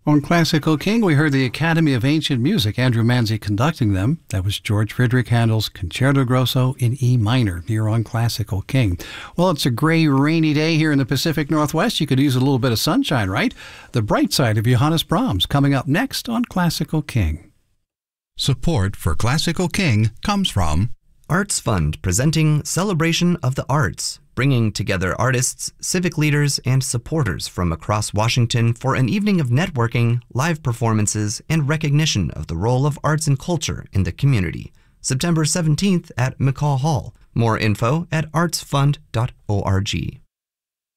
On Classical King, we heard the Academy of Ancient Music, Andrew Manzi conducting them. That was George Friedrich Handel's Concerto Grosso in E minor, here on Classical King. Well, it's a gray, rainy day here in the Pacific Northwest. You could use a little bit of sunshine, right? The Bright Side of Johannes Brahms coming up next on Classical King. Support for Classical King comes from Arts Fund, presenting Celebration of the Arts, bringing together artists, civic leaders, and supporters from across Washington for an evening of networking, live performances, and recognition of the role of arts and culture in the community. September 17th at McCaw Hall. More info at artsfund.org.